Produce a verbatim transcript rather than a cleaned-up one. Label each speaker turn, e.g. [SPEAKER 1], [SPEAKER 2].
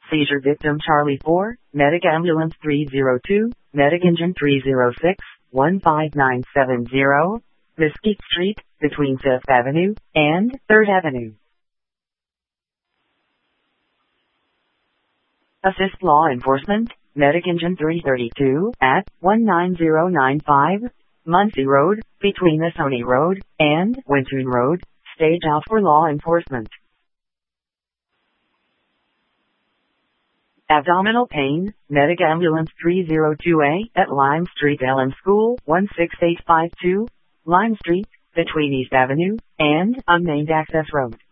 [SPEAKER 1] Seizure victim Charlie four, Medic Ambulance three zero two, Medic Engine three zero six, one five nine seven zero, Mesquite Street, between fifth Avenue and third Avenue. Assist law enforcement, Medic Engine three thirty-two, at one nine zero nine five, Muncie Road, between the Sony Road and Wintoon Road. Stage out for law enforcement. Abdominal pain, Medic Ambulance three zero two A at Lime Street Ellen School, one six eight five two, Lime Street, between East Avenue and Unnamed Access Road.